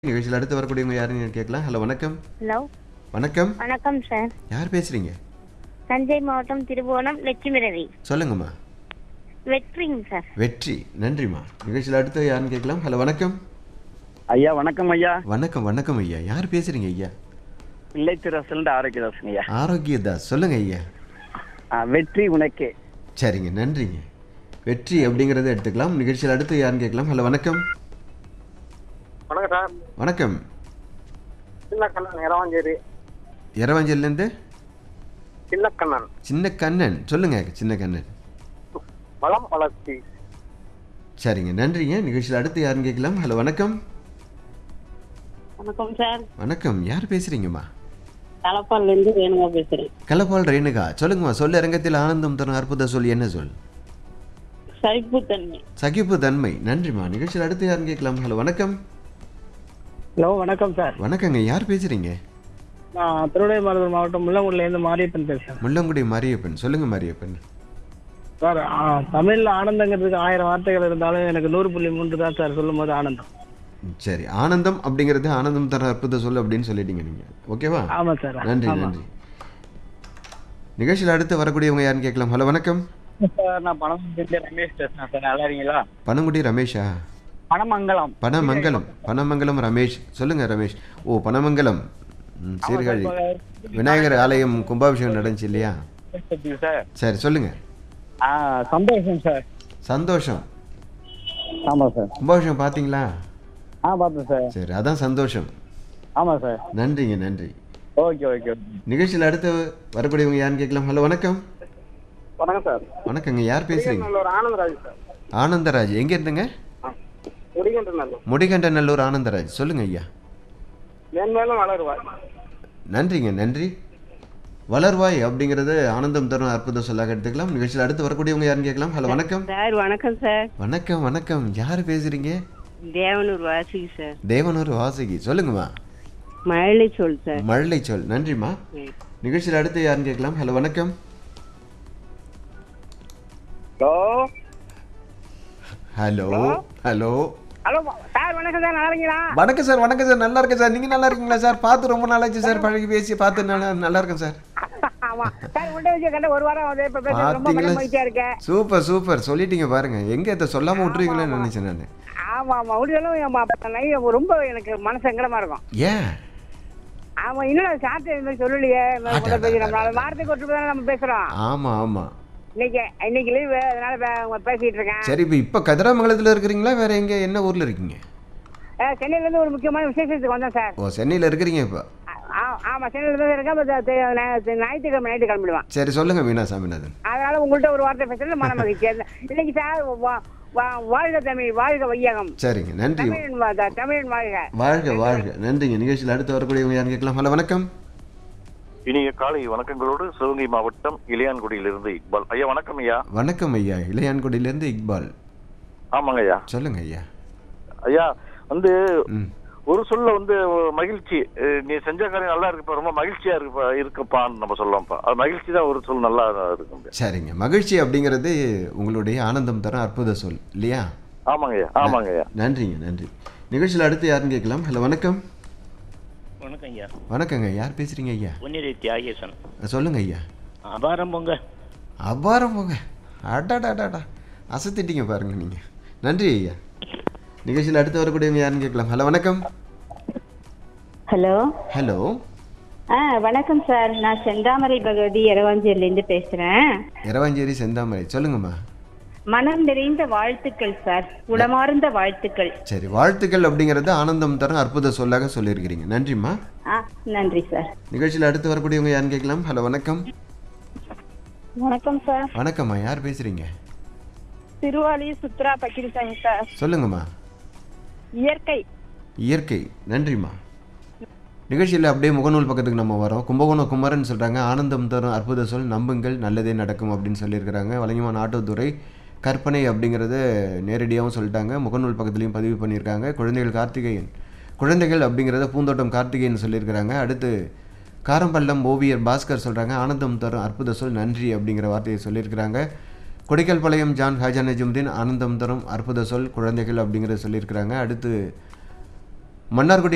நிகழ்ச்சியில் அடுத்து வரக்கூடியவங்க யாருன்னு கேட்கலாம். ஹலோ வணக்கம். ஹலோ வணக்கம். வணக்கம் சார். யார் பேசுறீங்க? தஞ்சை மாவட்டம் திருபுவனம் லட்சுமி ரவி. சொல்லுங்கம்மா. வெற்றிங்க சார். வெற்றி. நன்றிம்மா. நிகழ்ச்சியில் அடுத்து யாருன்னு கேட்கலாம். ஹலோ வணக்கம். ஐயா வணக்கம் ஐயா. வணக்கம் வணக்கம் ஐயா. யார் பேசுறீங்க ஐயா? பிள்ளைத்திரசல் ஆரோக்கியதாசன் ஐயா. ஆரோக்கியதாஸ். சொல்லுங்க ஐயா. வெற்றி உனக்கே. சரிங்க, நன்றிங்க. வெற்றி அப்படிங்கறத எடுத்துக்கலாம். நிகழ்ச்சியில் அடுத்து யாருன்னு கேட்கலாம். ஹலோ வணக்கம். வணக்கம் சார். வணக்கம். சின்னக்கண்ணன் இரவாஞ்சேரி. இரவாஞ்சேரிலேருந்து சின்னக்கண்ணன். சின்ன கண்ணன். சொல்லுங்க சின்ன கண்ணன். வளம் வளர்ச்சி. சரிங்க, நன்றிங்க. நிகழ்ச்சியில் அடுத்து யாருன்னு கேட்கலாம். ஹலோ வணக்கம். வணக்கம் சார். வணக்கம். யார் பேசுறீங்கம்மா? தலப்பால்லேருந்து ரேணுகா பேசுறேன். கலப்பால் ரேணுகா. சொல்லுங்கம்மா. சொல் அரங்கத்தில் ஆனந்தம் தரும் அற்புத சொல் என்ன சொல்? சகிப்புத்தன்மை. சகிப்பு தன்மை. நன்றிம்மா. நிகழ்ச்சியில் அடுத்து யாருன்னு கேட்கலாம். ஹலோ வணக்கம். ஹலோ வணக்கம் சார். வணக்கங்க. யார் பேசுறீங்க? நான் திருவண்ணாமலை மாவட்டம் முள்ளங்குடியிலேருந்து மாரியப்பன் பேசுறேன். முள்ளங்குடி மாரியப்பன். சொல்லுங்க மாரியப்பன். சார் தமிழ்ல ஆனந்தங்கிறதுக்கு 1000 வார்த்தைகள் இருந்தாலும் எனக்கு 100.3 தான் சார் சொல்லும் போது ஆனந்தம். சரி, ஆனந்தம் அப்படிங்கிறது ஆனந்தம் தர அற்புத சொல் அப்படின்னு சொல்லிட்டீங்க நீங்க. ஓகேவா? ஆமா சார். நன்றி நன்றி. நிகழ்ச்சியில் அடுத்து வரக்கூடியவங்க யாருன்னு கேட்கலாம். ஹலோ வணக்கம். சார் நான் பணமங்கலம் ரமேஷ் பேசுறேன் சார். நல்லா இருக்கீங்களா? பனங்குடி ரமேஷா? பணமங்கலம். பனமங்கலம். பனமங்கலம் ரமேஷ். சொல்லுங்க ரமேஷ். ஓ பனமங்கலம். சீர்காழி விநாயகர் ஆலயம் கும்பாபிஷேகம் நடந்துச்சு இல்லையா? சார் சரி சொல்லுங்க. சந்தோஷம் சார். சந்தோஷம். ஆமா சார். கும்பாபிஷேகம் பார்த்தீங்களா? பார்த்தேன் சார். சரி, அதான் சந்தோஷம். ஆமா சார். நன்றிங்க, நன்றி. Okay okay. நிகழ்ச்சியில் அடுத்து வரக்கூடியவங்க யாருன்னு கேட்கலாம். ஹலோ வணக்கம். வணக்கம் சார். வணக்கங்க. யார் பேசுறீங்க? நல்லூர் ஆனந்தராஜ் சார். ஆனந்தராஜ். எங்க இருந்துங்க? முடிகின்றனர். முடிகண்டநல்லூர் ஆனந்தராஜ். சொல்லுங்க ஐயா. மேன்மேலும் வளருவார். நன்றிங்க, நன்றி. வளர்வாய் அப்படிங்கிறது ஆனந்தம் தரும் அற்புத சொல்லாக எடுத்துக்கலாம். நிகழ்ச்சியில் அடுத்து வரக்கூடியவங்க யாருன்னு கேட்கலாம். ஹலோ வணக்கம். சார் வணக்கம் சார். வணக்கம் வணக்கம். யார் பேசுறீங்க? தேவனூர் வாசி சார். தேவனூர் வாசுகி. சொல்லுங்கம்மா. மழலை சொல் சார். மழலை சொல். நன்றிம்மா. நிகழ்ச்சியில் அடுத்து யாருன்னு கேட்கலாம். ஹலோ வணக்கம். Hello hello hello. Hello sir. வணக்கம் சார். நல்லா இருக்கீங்களா? வணக்கம் சார். வணக்கம் சார். நல்லா இருக்கேன் சார். நீங்க நல்லா இருக்கீங்களா சார்? பார்த்து ரொம்ப நாளாச்சு சார். பழகி பேசி பார்த்து நல்லா இருக்கேன் சார். ஆமா சார். உங்கள்கிட்ட வச்சு கண்ட ஒரு வாரம் வந்து இப்ப பேச ரொம்ப மகிழ்ச்சியா இருக்கேன். Super super. சொல்லிட்டீங்க பாருங்க. எங்க இதை சொல்லாம விட்டுருவீங்களேன்னு நினைச்சேன் நான். ஆமா ஆமா. முடியலும் ரொம்ப எனக்கு மனசு சங்கடமா இருக்கும். ஏன்? ஆமா. இன்னும் சாப்பிட்டு இந்த மாதிரி சொல்லலையே. நம்மளால வாரத்துக்கு ஒரு தான் நம்ம பேசுறோம். ஆமா ஆமா. இன்னைக்கு லீவு, அதனால பேசிட்டு இருக்கேன். சரி, இப்போ கதிராமங்கலத்தில் இருக்கிறீங்களா? வேற எங்க என்ன ஊர்ல இருக்கீங்க? சென்னையில இருந்து ஒரு முக்கியமான விசேஷத்துக்கு வந்தேன் சார். ஓ, சென்னையில இருக்கிறீங்க இப்போ? ஆமா, சென்னையில இருந்து இருக்கேன். ஞாயிற்றுக்கிழமை நைட்டு கிளம்பிடுவேன். சரி சொல்லுங்க மீனா சாமிநாதன். அதனால உங்கள்கிட்ட ஒரு வார்த்தை பேசுறது மன மகிழ்ச்சி. இன்னைக்கு சார் வாழ்க தமிழ், வாழ்க வையகம். சரிங்க, நன்றி. தமிழன் வாழ்க. வாழ்க வாழ்க. நன்றிங்க. நிகழ்ச்சியில் அடுத்து வரக்கூடியவங்க யாருன்னு கேட்கலாம். ஹலோ வணக்கம். இனிய காலை வணக்கங்களோடு சிவகங்கை மாவட்டம் இளையான்குடியிலிருந்து இக்பால். ஐயா வணக்கம் ஐயா. வணக்கம் ஐயா. இளையான்குடியிலிருந்து இக்பால். ஆமாங்க ஐயா. சொல்லுங்க ஐயா. ஐயா வந்து ஒரு சொல்ல வந்து மகிழ்ச்சி. நீ செஞ்ச காரியம் நல்லா இருக்குப்பா, ரொம்ப மகிழ்ச்சியா இருக்குப்பான்னு நம்ம சொல்லலாம்ப்பா. அது மகிழ்ச்சி தான் ஒரு சொல் நல்லா இருக்கும். சரிங்க. மகிழ்ச்சி அப்படிங்கிறது உங்களுடைய ஆனந்தம் தர அற்புத சொல் இல்லையா? ஆமாங்க ஐயா. ஆமாங்க ஐயா. நன்றிங்க, நன்றி. நிகழ்ச்சியில் அடுத்து யாருன்னு கேட்கலாம். ஹலோ வணக்கம். வணக்கம் ஐயா. வணக்கங்க. யார் பேசுறீங்க ஐயா? பொன்னிறை தியாகேசன். சொல்லுங்க ஐயா. அபாரம் போங்க. அபாரம் போங்க. அடாடாடாடா, அசத்திட்டீங்க பாருங்க நீங்க. நன்றி ஐயா. நிகழ்ச்சியில் அடுத்து வரக்கூடியவங்க யாருன்னு கேட்கலாம். ஹலோ வணக்கம். ஹலோ. ஹலோ. வணக்கம் சார். நான் செந்தாமரை பகவதி இரவாஞ்சேரியிலேருந்து பேசுறேன். இரவாஞ்சேரி செந்தாமரை. சொல்லுங்கம்மா. மனம் நிறைந்த வாழ்த்துக்கள் சார். உளமார்ந்த வாழ்த்துக்கள். சரி, வாழ்த்துக்கள் அப்படிங்கறது ஆனந்தம் தரும் அற்புத சொல்லாக சொல்லியிருக்கிறீங்க. நன்றிம்மா. நன்றி சார். நிகழ்ச்சியில் அடுத்து வரக்கூடியவங்க யாருன்னு கேட்கலாம். ஹலோ வணக்கம். வணக்கம் சார். வணக்கம்மா. யார் பேசுறீங்க? திருவாலி சுத்ரா பக்கிரிசாமி சார். சொல்லுங்கம்மா. இயற்கை. இயற்கை. நன்றிம்மா. நிகழ்ச்சியில் அப்படியே முகநூல் பக்கத்துக்கு நம்ம வரோம். கும்பகோணம் குமரன் சொல்றாங்க, ஆனந்தம் தரும் அற்புத சொல் நம்புங்கள் நல்லதே நடக்கும் அப்படின்னு சொல்லியிருக்கிறாங்க. வழங்கியமான ஆட்டோத்துறை கற்பனை அப்படிங்கிறத நேரடியாகவும் சொல்லிட்டாங்க. முகநூல் பக்கத்துலையும் பதிவு பண்ணியிருக்காங்க. குழந்தைகள் அப்படிங்கிறத பூந்தோட்டம் கார்த்திகேயன் சொல்லியிருக்கிறாங்க. அடுத்து காரம்பள்ளம் ஓவியர் பாஸ்கர் சொல்கிறாங்க, ஆனந்தம் தரும் அற்புத சொல் நன்றி அப்படிங்கிற வார்த்தையை சொல்லியிருக்கிறாங்க. கொடிக்கல்பாளையம் ஜான் ஹாஜா நஜுமுதீன் ஆனந்தம் தரும் அற்புத சொல் குழந்தைகள் அப்படிங்கிறத சொல்லியிருக்கிறாங்க. அடுத்து மன்னார்குடி